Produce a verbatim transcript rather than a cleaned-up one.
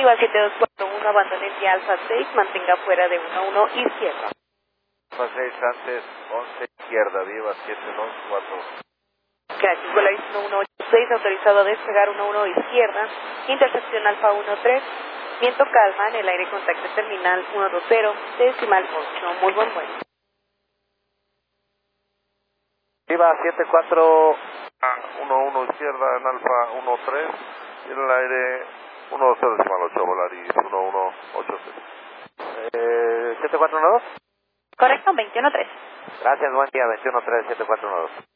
Viva siete dos cuatro uno, abandone el día Alfa seis, mantenga fuera de uno uno izquierda. Alfa seis antes, once izquierda, Viva siete dos cuatro. Gracias, Volaris uno uno ocho seis, autorizado a despegar uno uno izquierda, intersección Alfa uno tres, viento calma, en el aire contacto terminal uno dos cero, decimal ocho, muy buen vuelo. Viva siete cuatro uno uno izquierda en Alfa uno tres y en el aire uno dos cero decimal ocho, Volaris uno uno ocho seis. Eh, siete cuatro uno dos. Correcto, veintiuno tres. Gracias, buen día, veintiuno tres, siete cuatro uno dos.